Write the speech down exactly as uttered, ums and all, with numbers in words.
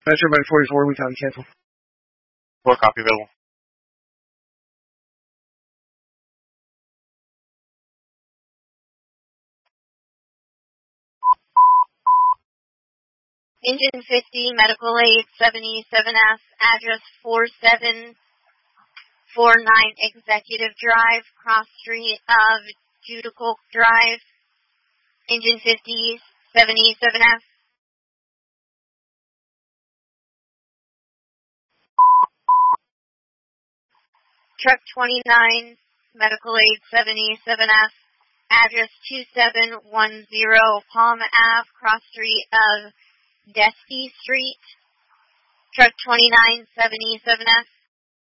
Metro by forty-four, we found cancel. Four copy available. Engine fifty, medical aid seventy-seven F, address four seven four nine Executive Drive, cross street of Judicial Drive. Engine fifty, seventy-seven F. Truck twenty-nine, medical aid seventy-seven F, address two seven one zero Palm Ave, cross street of Despy Street. Truck twenty-nine, seventy-seven F.